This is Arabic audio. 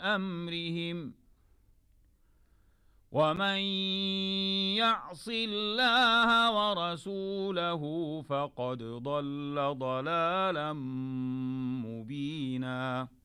أمرهم ومن يعص الله ورسوله فقد ضل ضلالا مبينا.